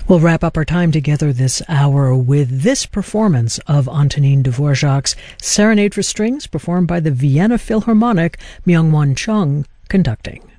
We'll wrap up our time together this hour with this performance of Antonin Dvorak's Serenade for Strings, performed by the Vienna Philharmonic, Myung-Whun Chung conducting.